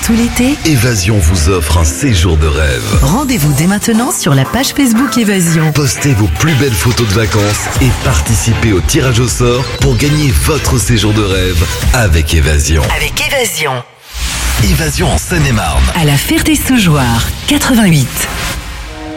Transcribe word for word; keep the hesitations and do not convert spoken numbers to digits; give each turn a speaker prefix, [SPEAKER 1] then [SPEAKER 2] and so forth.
[SPEAKER 1] tout l'été,
[SPEAKER 2] Évasion vous offre un séjour de rêve.
[SPEAKER 1] rendez-vous dès maintenant sur la page Facebook Évasion.
[SPEAKER 2] Postez vos plus belles photos de vacances et participez au tirage au sort pour gagner votre séjour de rêve avec Évasion.
[SPEAKER 1] Avec Évasion.
[SPEAKER 2] Évasion en Seine-et-Marne.
[SPEAKER 1] À la Ferté-Soujoire, quatre-vingt-huit.